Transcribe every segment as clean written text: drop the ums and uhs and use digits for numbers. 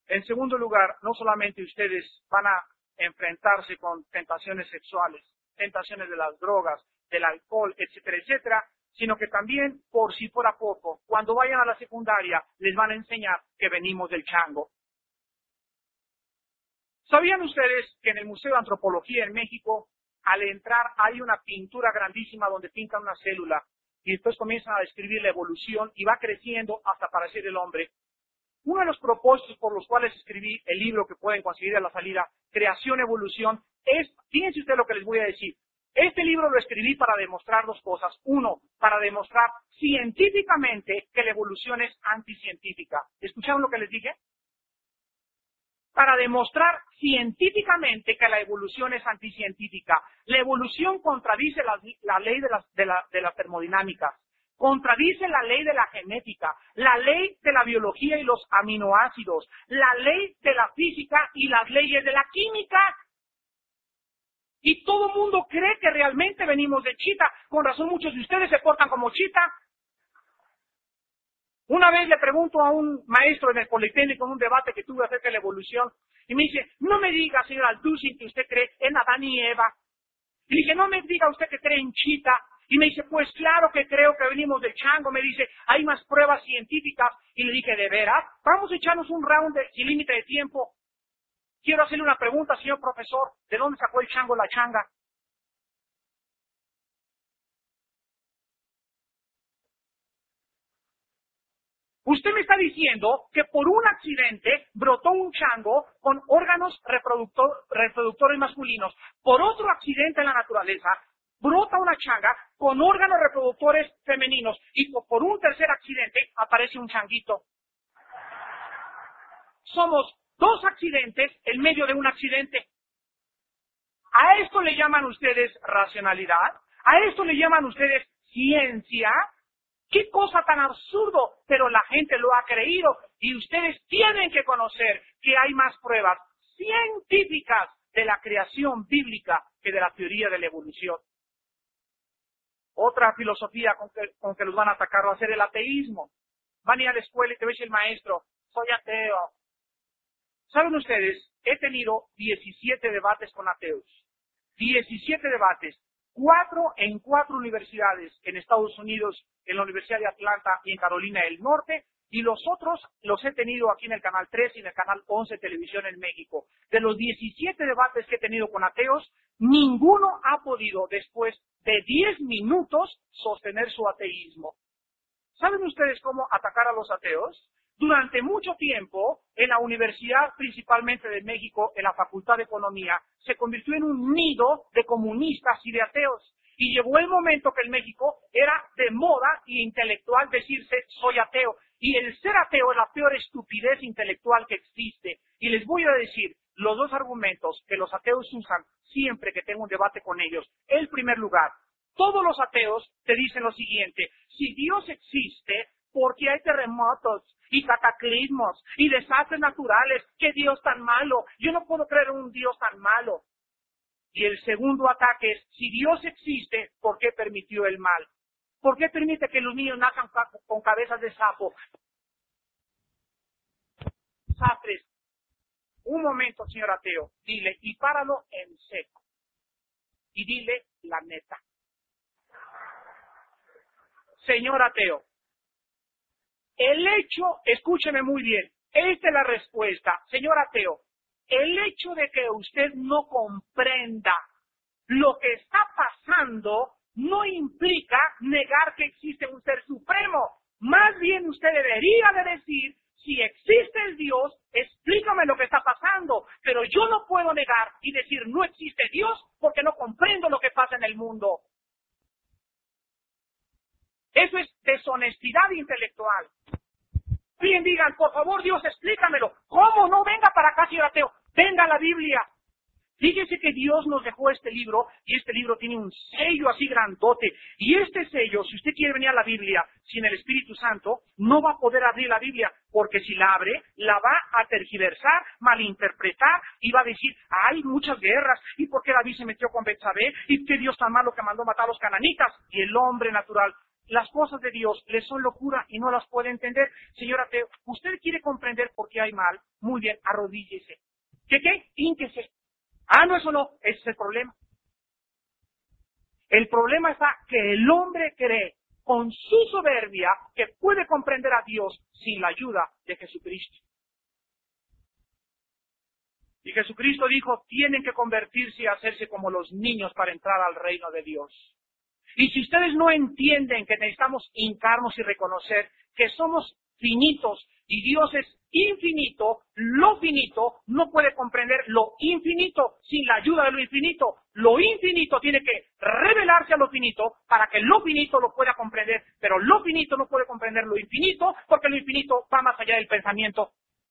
En segundo lugar, no solamente ustedes van a enfrentarse con tentaciones sexuales, tentaciones de las drogas, del alcohol, etcétera, etcétera, sino que también, por si fuera poco, cuando vayan a la secundaria, les van a enseñar que venimos del chango. ¿Sabían ustedes que en el Museo de Antropología en México, al entrar hay una pintura grandísima donde pintan una célula y después comienzan a describir la evolución y va creciendo hasta parecer el hombre? Uno de los propósitos por los cuales escribí el libro que pueden conseguir a la salida, Creación, Evolución, es, fíjense ustedes lo que les voy a decir. Este libro lo escribí para demostrar dos cosas. Uno, para demostrar científicamente que la evolución es anticientífica. ¿Escucharon lo que les dije? Para demostrar científicamente que la evolución es anticientífica. La evolución contradice la ley de la termodinámica, contradice la ley de la genética, la ley de la biología y los aminoácidos, la ley de la física y las leyes de la química. Y todo el mundo cree que realmente venimos de chita. Con razón muchos de ustedes se portan como chita. Una vez le pregunto a un maestro en el Politécnico en un debate que tuve acerca de la evolución, y me dice, no me diga, señor Althusser, que usted cree en Adán y Eva. Y le dije, no me diga usted que cree en chita. Y me dice, pues claro que creo que venimos del chango. Me dice, hay más pruebas científicas. Y le dije, ¿de veras? Vamos a echarnos un round sin límite de tiempo. Quiero hacerle una pregunta, señor profesor. ¿De dónde sacó el chango la changa? Usted me está diciendo que por un accidente brotó un chango con órganos reproductores masculinos. Por otro accidente en la naturaleza, brota una changa con órganos reproductores femeninos. Y por un tercer accidente aparece un changuito. Somos dos accidentes en medio de un accidente. ¿A esto le llaman ustedes racionalidad? ¿A esto le llaman ustedes ciencia? ¡Qué cosa tan absurdo! Pero la gente lo ha creído y ustedes tienen que conocer que hay más pruebas científicas de la creación bíblica que de la teoría de la evolución. Otra filosofía con que los van a atacar va a ser el ateísmo. Van a ir a la escuela y te va a decir el maestro, soy ateo. ¿Saben ustedes? He tenido 17 debates con ateos. 17 debates. 4 en 4 universidades en Estados Unidos, en la Universidad de Atlanta y en Carolina del Norte, y los otros los he tenido aquí en el Canal 3 y en el Canal 11 Televisión en México. De los 17 debates que he tenido con ateos, ninguno ha podido, después de 10 minutos, sostener su ateísmo. ¿Saben ustedes cómo atacar a los ateos? Durante mucho tiempo, en la universidad, principalmente de México, en la Facultad de Economía, se convirtió en un nido de comunistas y de ateos. Y llegó el momento que en México era de moda y intelectual decirse soy ateo. Y el ser ateo es la peor estupidez intelectual que existe. Y les voy a decir los dos argumentos que los ateos usan siempre que tengo un debate con ellos. En primer lugar, todos los ateos te dicen lo siguiente: si Dios existe, ¿por qué hay terremotos y cataclismos y desastres naturales? ¿Qué Dios tan malo? Yo no puedo creer en un Dios tan malo. Y el segundo ataque es, si Dios existe, ¿por qué permitió el mal? ¿Por qué permite que los niños nazcan con cabezas de sapo? Desastres. Un momento, señor ateo, dile, y páralo en seco. Y dile la neta. Señor ateo, el hecho, escúcheme muy bien, esta es la respuesta. Señor ateo, el hecho de que usted no comprenda lo que está pasando no implica negar que existe un ser supremo. Más bien usted debería de decir, si existe el Dios, explícame lo que está pasando. Pero yo no puedo negar y decir no existe Dios porque no comprendo lo que pasa en el mundo. Eso es deshonestidad intelectual. Bien, digan, por favor, Dios, explícamelo. ¿Cómo? No, venga para acá, señor ateo. Venga a la Biblia. Fíjese que Dios nos dejó este libro, y este libro tiene un sello así grandote. Y este sello, si usted quiere venir a la Biblia sin el Espíritu Santo, no va a poder abrir la Biblia, porque si la abre, la va a tergiversar, malinterpretar, y va a decir, hay muchas guerras, ¿y por qué David se metió con Betsabé? ¿Y qué Dios tan malo que mandó matar a los cananitas? Y el hombre natural las cosas de Dios les son locura y no las puede entender. Señor ateo, usted quiere comprender por qué hay mal. Muy bien, arrodíllese. ¿Qué? Hínquese. No, eso no, ese es el problema. El problema está que el hombre cree con su soberbia que puede comprender a Dios sin la ayuda de Jesucristo. Y Jesucristo dijo, tienen que convertirse y hacerse como los niños para entrar al reino de Dios. Y si ustedes no entienden que necesitamos hincarnos y reconocer que somos finitos y Dios es infinito, lo finito no puede comprender lo infinito sin la ayuda de lo infinito. Lo infinito tiene que revelarse a lo finito para que lo finito lo pueda comprender, pero lo finito no puede comprender lo infinito porque lo infinito va más allá del pensamiento.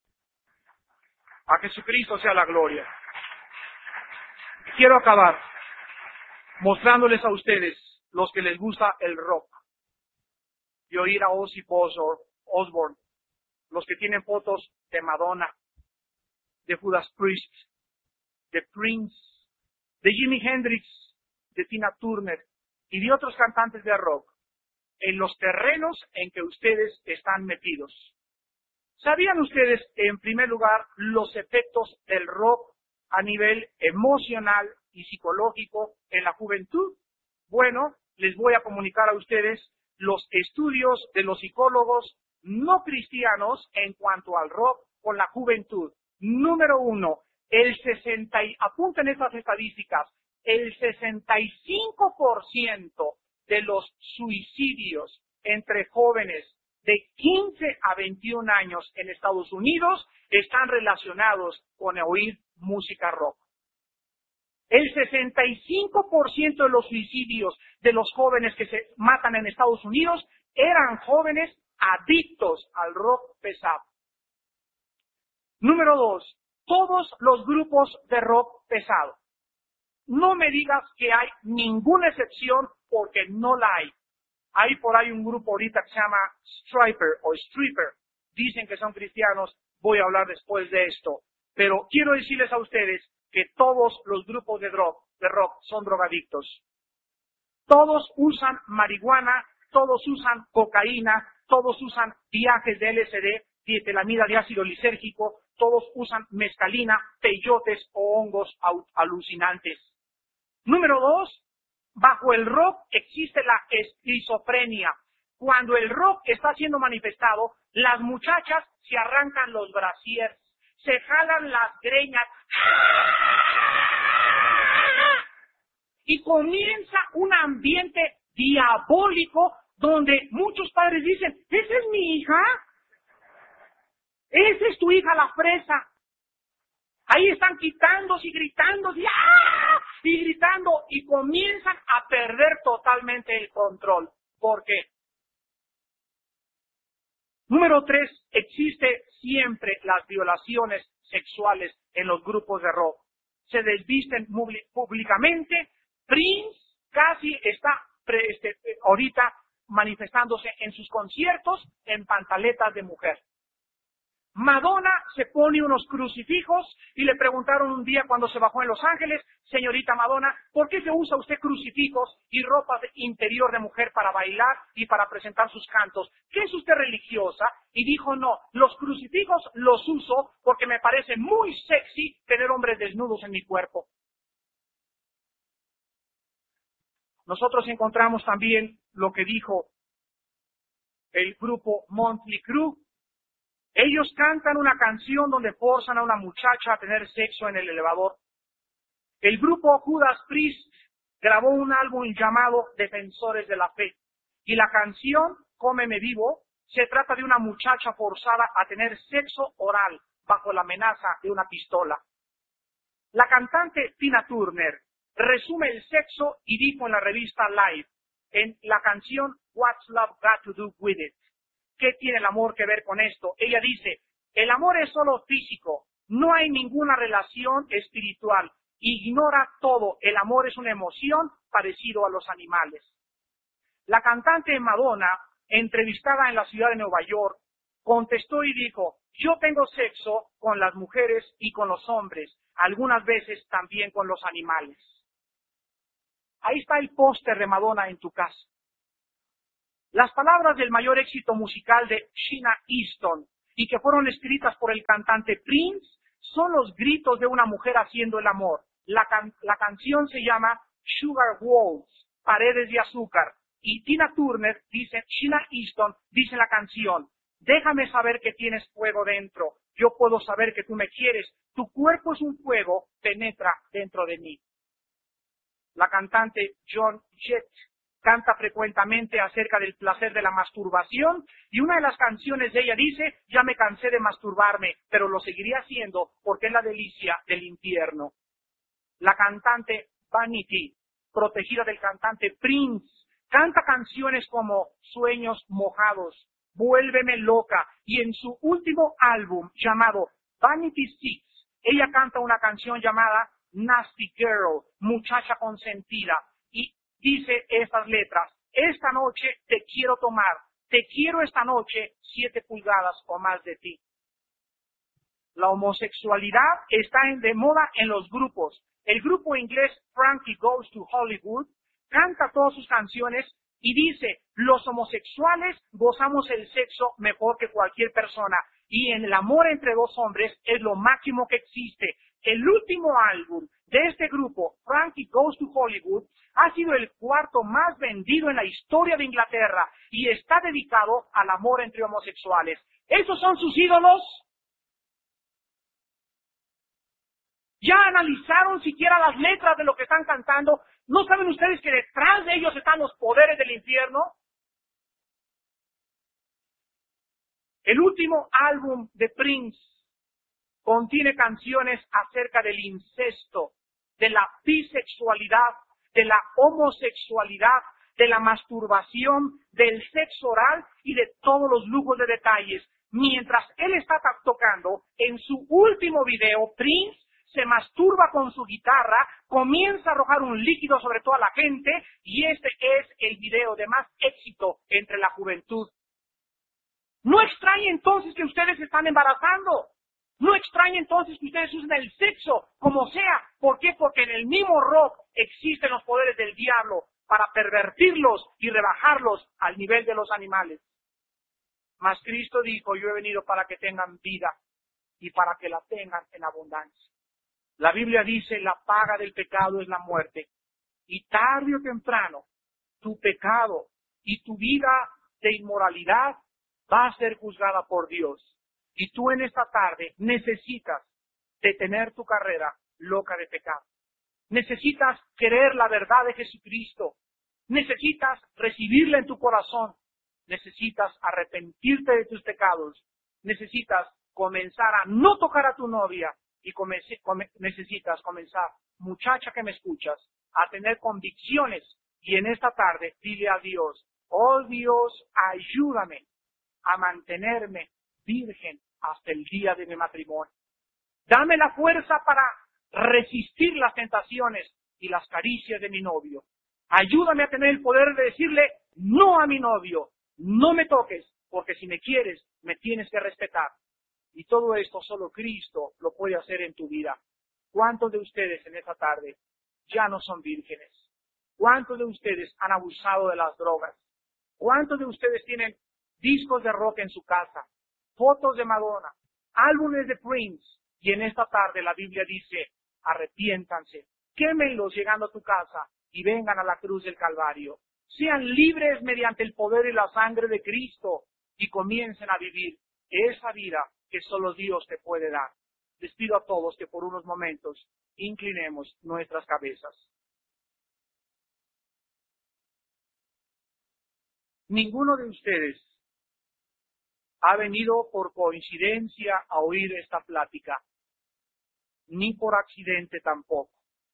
A Jesucristo sea la gloria. Quiero acabar mostrándoles a ustedes, los que les gusta el rock, y oír a Ozzy Osbourne, los que tienen fotos de Madonna, de Judas Priest, de Prince, de Jimi Hendrix, de Tina Turner y de otros cantantes de rock, en los terrenos en que ustedes están metidos. ¿Sabían ustedes, en primer lugar, los efectos del rock a nivel emocional y psicológico en la juventud? Bueno, les voy a comunicar a ustedes los estudios de los psicólogos no cristianos en cuanto al rock con la juventud. Número 1, apunten estas estadísticas, el 65% de los suicidios entre jóvenes de 15 a 21 años en Estados Unidos están relacionados con oír música rock. El 65% de los suicidios de los jóvenes que se matan en Estados Unidos eran jóvenes adictos al rock pesado. Número 2, todos los grupos de rock pesado. No me digas que hay ninguna excepción porque no la hay. Hay por ahí un grupo ahorita que se llama Striper o Stripper. Dicen que son cristianos, voy a hablar después de esto. Pero quiero decirles a ustedes que todos los grupos de rock son drogadictos. Todos usan marihuana, todos usan cocaína, todos usan viajes de LSD, dietelamida de ácido lisérgico, todos usan mescalina, peyotes o hongos alucinantes. Número 2, bajo el rock existe la esquizofrenia. Cuando el rock está siendo manifestado, las muchachas se arrancan los brasiers, se jalan las greñas y comienza un ambiente diabólico donde muchos padres dicen, ¿esa es mi hija? ¿Esa es tu hija la fresa? Ahí están quitándose y gritando, y gritando, y comienzan a perder totalmente el control. ¿Por qué? Número 3, existe siempre las violaciones sexuales en los grupos de rock. Se desvisten públicamente. Prince casi está ahorita manifestándose en sus conciertos en pantaletas de mujer. Madonna se pone unos crucifijos y le preguntaron un día cuando se bajó en Los Ángeles, señorita Madonna, ¿por qué se usa usted crucifijos y ropa interior de mujer para bailar y para presentar sus cantos? ¿Qué es usted religiosa? Y dijo, no, los crucifijos los uso porque me parece muy sexy tener hombres desnudos en mi cuerpo. Nosotros encontramos también lo que dijo el grupo Motley Crue. Ellos cantan una canción donde forzan a una muchacha a tener sexo en el elevador. El grupo Judas Priest grabó un álbum llamado Defensores de la Fe. Y la canción, Cómeme Vivo, se trata de una muchacha forzada a tener sexo oral bajo la amenaza de una pistola. La cantante Tina Turner resume el sexo y dijo en la revista Live, en la canción What's Love Got to Do With It? ¿Qué tiene el amor que ver con esto? Ella dice, el amor es solo físico, no hay ninguna relación espiritual, ignora todo, el amor es una emoción parecido a los animales. La cantante Madonna, entrevistada en la ciudad de Nueva York, contestó y dijo, yo tengo sexo con las mujeres y con los hombres, algunas veces también con los animales. Ahí está el póster de Madonna en tu casa. Las palabras del mayor éxito musical de Sheena Easton y que fueron escritas por el cantante Prince son los gritos de una mujer haciendo el amor. La canción se llama Sugar Walls, paredes de azúcar. Y Tina Turner dice, Sheena Easton dice en la canción, déjame saber que tienes fuego dentro. Yo puedo saber que tú me quieres. Tu cuerpo es un fuego, penetra dentro de mí. La cantante Joan Jett canta frecuentemente acerca del placer de la masturbación y una de las canciones de ella dice, ya me cansé de masturbarme, pero lo seguiré haciendo porque es la delicia del infierno. La cantante Vanity, protegida del cantante Prince, canta canciones como Sueños mojados, Vuélveme loca, y en su último álbum llamado Vanity Six, ella canta una canción llamada Nasty Girl, muchacha consentida, y dice estas letras, esta noche te quiero tomar, te quiero esta noche 7 pulgadas o más de ti. La homosexualidad está de moda en los grupos. El grupo inglés Frankie Goes to Hollywood canta todas sus canciones y dice, los homosexuales gozamos el sexo mejor que cualquier persona y en el amor entre dos hombres es lo máximo que existe. El último álbum de este grupo, Frankie Goes to Hollywood, ha sido el 4º más vendido en la historia de Inglaterra y está dedicado al amor entre homosexuales. ¿Esos son sus ídolos? ¿Ya analizaron siquiera las letras de lo que están cantando? ¿No saben ustedes que detrás de ellos están los poderes del infierno? El último álbum de Prince contiene canciones acerca del incesto, de la bisexualidad, de la homosexualidad, de la masturbación, del sexo oral y de todos los lujos de detalles. Mientras él está tocando, en su último video, Prince se masturba con su guitarra, comienza a arrojar un líquido sobre toda la gente y este es el video de más éxito entre la juventud. No extrañe entonces que ustedes se están embarazando. No extrañe entonces que ustedes usen el sexo como sea. ¿Por qué? Porque en el mismo rock existen los poderes del diablo para pervertirlos y rebajarlos al nivel de los animales. Mas Cristo dijo, yo he venido para que tengan vida y para que la tengan en abundancia. La Biblia dice, la paga del pecado es la muerte. Y tarde o temprano, tu pecado y tu vida de inmoralidad va a ser juzgada por Dios. Y tú en esta tarde necesitas detener tu carrera loca de pecado. Necesitas querer la verdad de Jesucristo. Necesitas recibirla en tu corazón. Necesitas arrepentirte de tus pecados. Necesitas comenzar a no tocar a tu novia. Y necesitas comenzar, muchacha que me escuchas, a tener convicciones. Y en esta tarde dile a Dios, oh Dios, ayúdame a mantenerme virgen hasta el día de mi matrimonio. Dame la fuerza para resistir las tentaciones y las caricias de mi novio. Ayúdame a tener el poder de decirle no a mi novio, no me toques, porque si me quieres, me tienes que respetar. Y todo esto solo Cristo lo puede hacer en tu vida. ¿Cuántos de ustedes en esta tarde ya no son vírgenes? ¿Cuántos de ustedes han abusado de las drogas? ¿Cuántos de ustedes tienen discos de rock en su casa, fotos de Madonna, álbumes de Prince? Y en esta tarde la Biblia dice, arrepiéntanse, quémenlos llegando a tu casa y vengan a la cruz del Calvario. Sean libres mediante el poder y la sangre de Cristo y comiencen a vivir esa vida que solo Dios te puede dar. Les pido a todos que por unos momentos inclinemos nuestras cabezas. Ninguno de ustedes ha venido por coincidencia a oír esta plática, ni por accidente tampoco.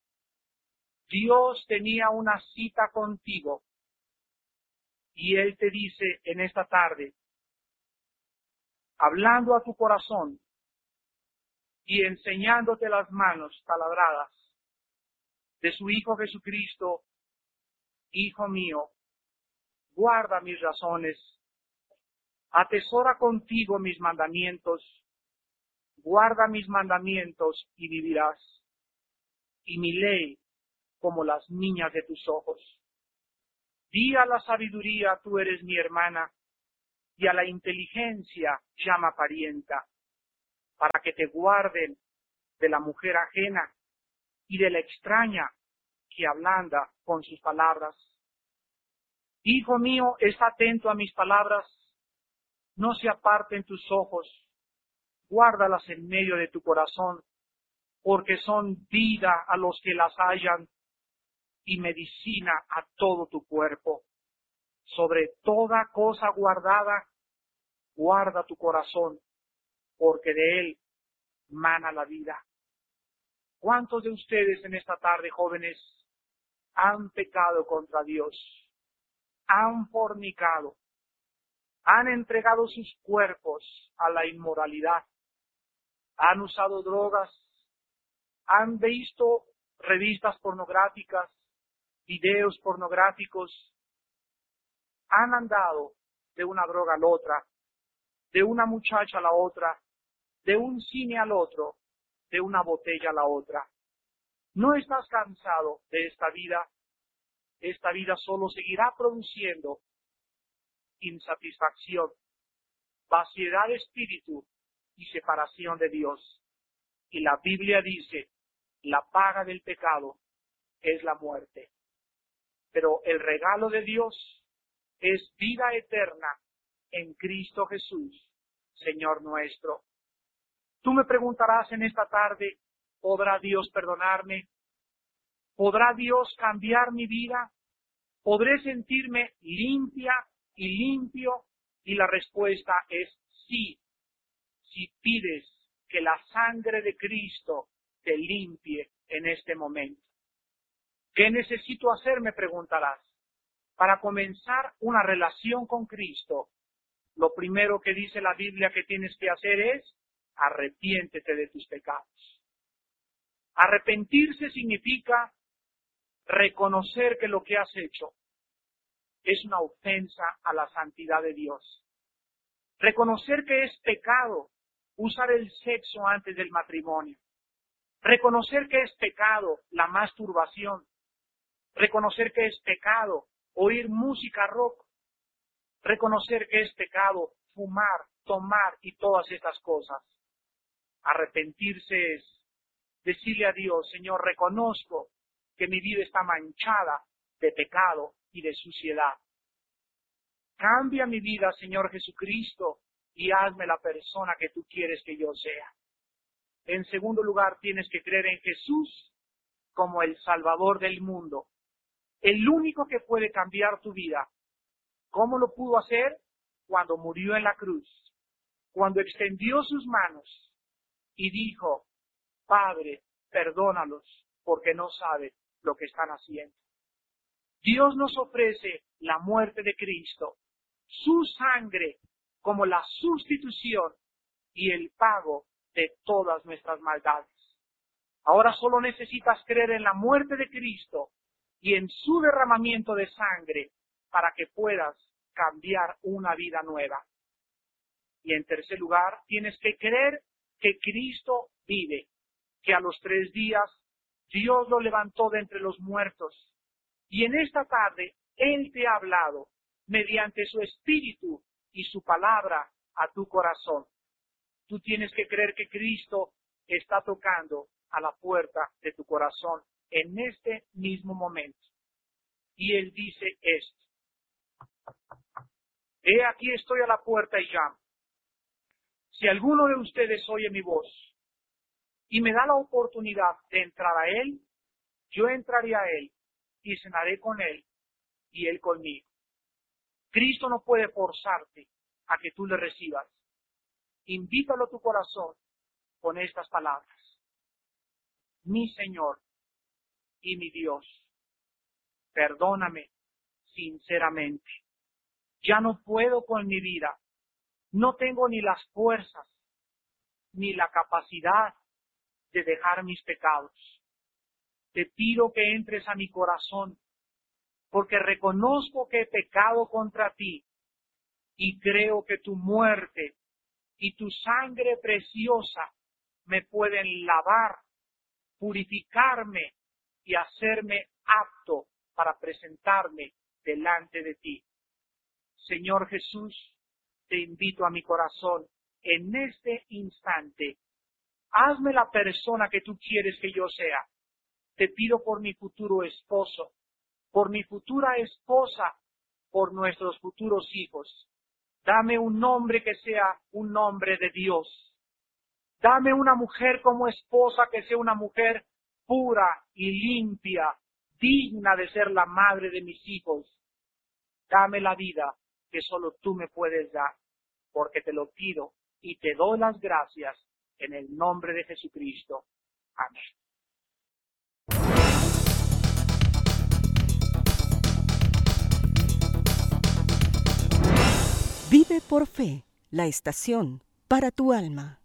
Dios tenía una cita contigo y Él te dice en esta tarde, hablando a tu corazón y enseñándote las manos taladradas de su Hijo Jesucristo, Hijo mío, guarda mis razones, atesora contigo mis mandamientos, guarda mis mandamientos y vivirás, y mi ley como las niñas de tus ojos. Di a la sabiduría, tú eres mi hermana, y a la inteligencia llama parienta, para que te guarden de la mujer ajena y de la extraña que ablanda con sus palabras. Hijo mío, está atento a mis palabras, no se aparten tus ojos, guárdalas en medio de tu corazón, porque son vida a los que las hallan y medicina a todo tu cuerpo. Sobre toda cosa guardada, guarda tu corazón, porque de él mana la vida. ¿Cuántos de ustedes en esta tarde, jóvenes, han pecado contra Dios? Han fornicado, han entregado sus cuerpos a la inmoralidad, han usado drogas, han visto revistas pornográficas, videos pornográficos, han andado de una droga a la otra, de una muchacha a la otra, de un cine al otro, de una botella a la otra. ¿No estás cansado de esta vida? Esta vida solo seguirá produciendo insatisfacción, vaciedad de espíritu y separación de Dios. Y la Biblia dice, la paga del pecado es la muerte. Pero el regalo de Dios es vida eterna en Cristo Jesús, Señor nuestro. Tú me preguntarás en esta tarde, ¿podrá Dios perdonarme? ¿Podrá Dios cambiar mi vida? ¿Podré sentirme limpia y limpio? Y la respuesta es sí, si pides que la sangre de Cristo te limpie en este momento. ¿Qué necesito hacer? Me preguntarás. Para comenzar una relación con Cristo, lo primero que dice la Biblia que tienes que hacer es arrepiéntete de tus pecados. Arrepentirse significa reconocer que lo que has hecho es una ofensa a la santidad de Dios. Reconocer que es pecado usar el sexo antes del matrimonio. Reconocer que es pecado la masturbación. Reconocer que es pecado oír música rock. Reconocer que es pecado fumar, tomar y todas estas cosas. Arrepentirse es decirle a Dios, Señor, reconozco que mi vida está manchada de pecado y de suciedad. Cambia mi vida, Señor Jesucristo, y hazme la persona que tú quieres que yo sea. En segundo lugar, tienes que creer en Jesús como el Salvador del mundo, el único que puede cambiar tu vida. ¿Cómo lo pudo hacer? Cuando murió en la cruz, cuando extendió sus manos y dijo, Padre, perdónalos, porque no saben lo que están haciendo. Dios nos ofrece la muerte de Cristo, su sangre como la sustitución y el pago de todas nuestras maldades. Ahora solo necesitas creer en la muerte de Cristo y en su derramamiento de sangre para que puedas cambiar una vida nueva. Y en tercer lugar, tienes que creer que Cristo vive, que a los 3 días Dios lo levantó de entre los muertos. Y en esta tarde Él te ha hablado mediante su Espíritu y su palabra a tu corazón. Tú tienes que creer que Cristo está tocando a la puerta de tu corazón en este mismo momento. Y Él dice esto. He aquí estoy a la puerta y llamo. Si alguno de ustedes oye mi voz y me da la oportunidad de entrar a Él, yo entraré a Él y cenaré con Él y Él conmigo. Cristo no puede forzarte a que tú le recibas. Invítalo a tu corazón con estas palabras. Mi Señor y mi Dios, perdóname sinceramente. Ya no puedo con mi vida. No tengo ni las fuerzas ni la capacidad de dejar mis pecados. Te pido que entres a mi corazón, porque reconozco que he pecado contra ti y creo que tu muerte y tu sangre preciosa me pueden lavar, purificarme y hacerme apto para presentarme delante de ti. Señor Jesús, te invito a mi corazón en este instante. Hazme la persona que tú quieres que yo sea. Te pido por mi futuro esposo, por mi futura esposa, por nuestros futuros hijos. Dame un nombre que sea un nombre de Dios. Dame una mujer como esposa que sea una mujer pura y limpia, digna de ser la madre de mis hijos. Dame la vida que solo tú me puedes dar, porque te lo pido y te doy las gracias en el nombre de Jesucristo. Amén. Vive por fe, la estación para tu alma.